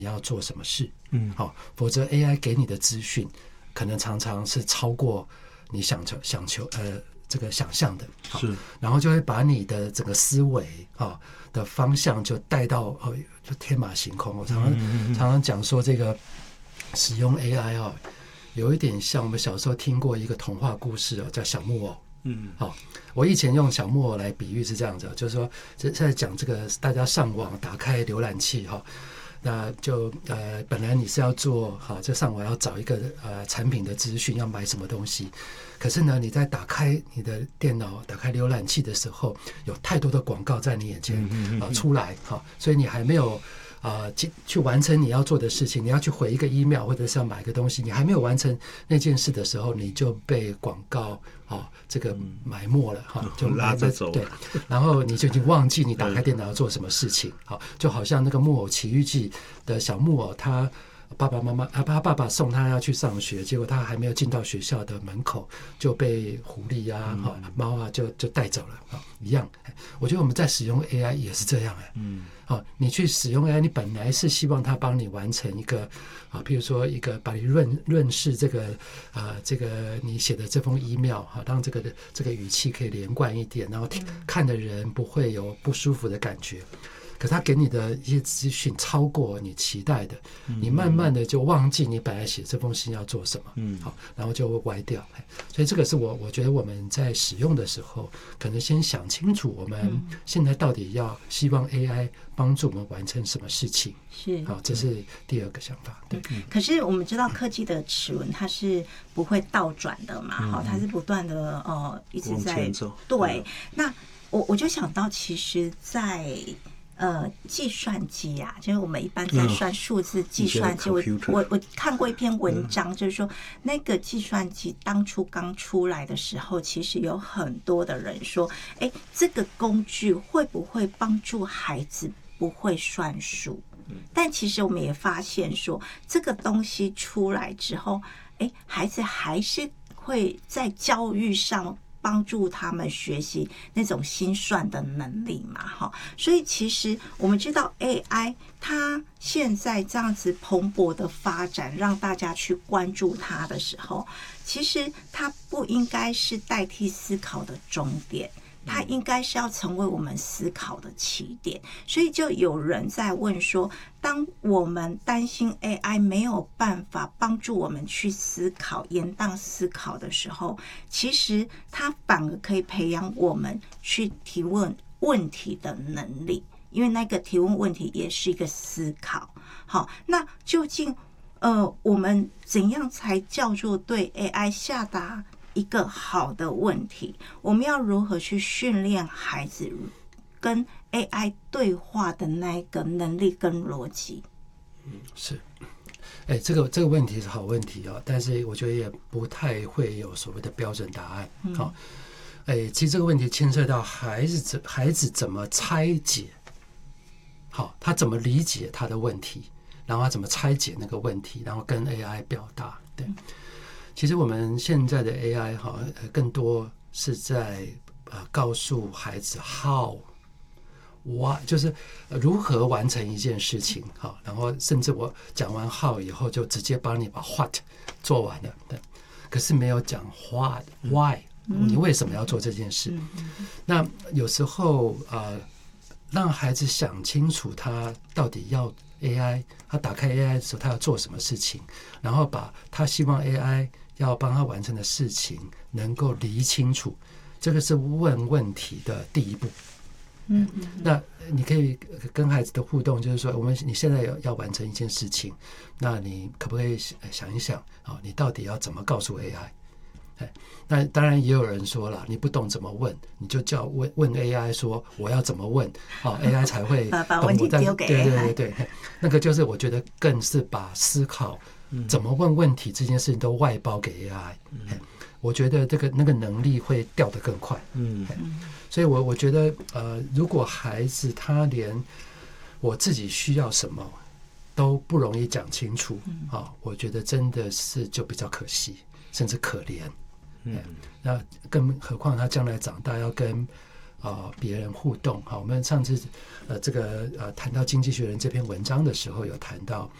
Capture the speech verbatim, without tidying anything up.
你要做什么事，嗯，好，否则 A I 给你的资讯可能常常是超过你想求想求呃这个想象的，是，然后就会把你的整个思维啊的方向就带到哦，就天马行空。我常常、嗯、常常讲说，这个使用 A I 啊，有一点像我们小时候听过一个童话故事哦，叫小木偶。嗯，好，我以前用小木偶来比喻是这样子，就是说在讲这个大家上网打开浏览器哈。那就呃，本来你是要做好，就上网要找一个呃产品的资讯，要买什么东西。可是呢，你在打开你的电脑、打开浏览器的时候，有太多的广告在你眼前啊、呃、出来哈，所以你还没有啊、呃、去完成你要做的事情，你要去回一个 email 或者是要买个东西，你还没有完成那件事的时候，你就被广告啊、哦、这个埋没了哈，就拉着走。 对，然后你就已经忘记你打开电脑要做什么事情。好，就好像那个木偶奇遇记的小木偶，他爸爸妈妈啊，他爸爸送他要去上学，结果他还没有进到学校的门口就被狐狸啊、嗯、猫啊就就带走了啊，一样。我觉得我们在使用 A I 也是这样哎，嗯，好，你去使用 A I， 你本来是希望它帮你完成一个啊，譬如说一个把你润润饰这个啊，这个你写的这封 email 哈，让这个这个语气可以连贯一点，然后看的人不会有不舒服的感觉。可是他给你的一些资讯超过你期待的，你慢慢的就忘记你本来写这封信要做什么，嗯，好，然后就会歪掉。所以这个是我我觉得我们在使用的时候，可能先想清楚我们现在到底要希望 A I 帮助我们完成什么事情。是，好，这是第二个想法。对， 嗯、可是我们知道科技的齿轮它是不会倒转的嘛，好、嗯，它是不断的呃一直在对。那我我就想到，其实，在呃，计算机啊，就是我们一般在算数字计算机。我我我看过一篇文章，就是说那个计算机当初刚出来的时候，其实有很多的人说，哎，这个工具会不会帮助孩子不会算数？但其实我们也发现说，这个东西出来之后，哎，孩子还是会在教育上帮助他们学习那种心算的能力嘛，哈，所以其实我们知道 A I 它现在这样子蓬勃的发展，让大家去关注它的时候，其实它不应该是代替思考的终点，它应该是要成为我们思考的起点。所以就有人在问说，当我们担心 A I 没有办法帮助我们去思考、延宕思考的时候，其实它反而可以培养我们去提问问题的能力，因为那个提问问题也是一个思考。好，那究竟呃，我们怎样才叫做对 A I 下达一个好的问题？我们要如何去训练孩子跟 A I 对话的那个能力跟逻辑？ 嗯，是，哎，这个这个问题是好问题哦，但是我觉得也不太会有所谓的标准答案。好、嗯，哎，其实这个问题牵涉到孩子怎孩子怎么拆解，好，他怎么理解他的问题，然后他怎么拆解那个问题，然后跟 A I 表达。对。嗯，其实我们现在的 A I 哈，更多是在呃告诉孩子 how what， 就是如何完成一件事情哈，然后甚至我讲完 how 以后，就直接帮你把 what 做完了，对，可是没有讲 what why， 你为什么要做这件事？那有时候呃，让孩子想清楚他到底要 A I， 他打开 A I 的时候，他要做什么事情，然后把他希望 A I 要帮他完成的事情能够理清楚，这个是问问题的第一步。嗯，那你可以跟孩子的互动，就是说，我们你现在要要完成一件事情，那你可不可以想一想啊，你到底要怎么告诉 A I？那当然也有人说了，你不懂怎么问，你就叫问问 A I 说我要怎么问，哦 ，A I 才会把问题丢给 A I。 对对对对，那个就是我觉得更是把思考怎么问问题这件事情都外包给 A I。嗯，我觉得这个那个能力会掉得更快。嗯，所以我我觉得呃，如果孩子他连我自己需要什么都不容易讲清楚啊、哦，我觉得真的是就比较可惜，甚至可怜。嗯，那更何况他将来长大要跟啊别人互动。好，我们上次呃这个呃谈到《经济学人》这篇文章的时候，有谈到